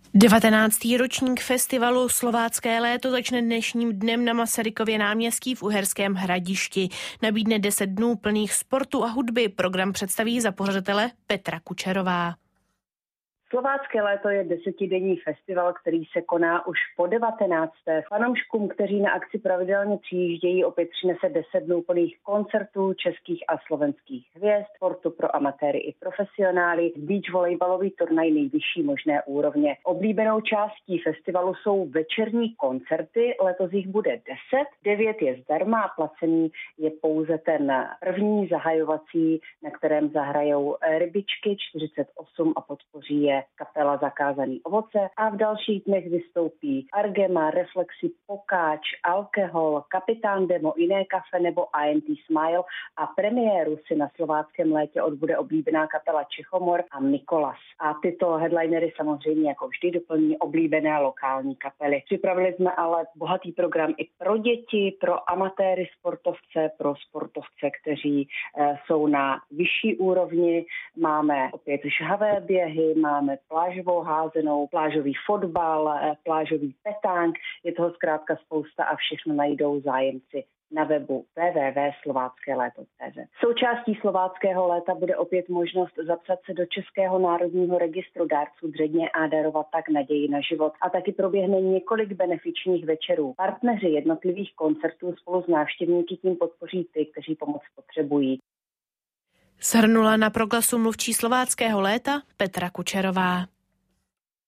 19. ročník festivalu Slovácké léto začne dnešním dnem na Masarykově náměstí v Uherském Hradišti. Nabídne 10 dnů plných sportu a hudby. Program představí za pořadatele Petra Kučerová. Slovácké léto je 10denní festival, který se koná už po 19. Fanouškům, kteří na akci pravidelně přijíždějí, opět přinese 10 dnů plných koncertů českých a slovenských hvězd, sportu pro amatéry i profesionály, beach volejbalový turnaj nejvyšší možné úrovně. Oblíbenou částí festivalu jsou večerní koncerty, letos jich bude 10, 9 je zdarma a placený je pouze ten první zahajovací, na kterém zahrajou Rybičky 48 a podpoří je kapela Zakázaný ovoce a v dalších dnech vystoupí Argema, Reflexy, Pokáč, Alkohol, Kapitán Demo, Iné kafe nebo INT Smile a premiéru si na Slováckém létě odbude oblíbená kapela Čechomor a Mikolas. A tyto headlinery samozřejmě jako vždy doplní oblíbené lokální kapely. Připravili jsme ale bohatý program i pro děti, pro amatéry sportovce, pro sportovce, kteří jsou na vyšší úrovni. Máme opět žhavé běhy, máme plážovou házenou, plážový fotbal, plážový petánk. Je toho zkrátka spousta a všechno najdou zájemci na webu www.slováckéléto.cz. Součástí Slováckého léta bude opět možnost zapsat se do Českého národního registru dárců dředně a darovat tak naději na život. A taky proběhne několik benefičních večerů. Partneři jednotlivých koncertů spolu s návštěvníky tím podpoří ty, kteří pomoc potřebují. Shrnula na Proglasu mluvčí Slováckého léta Petra Kučerová.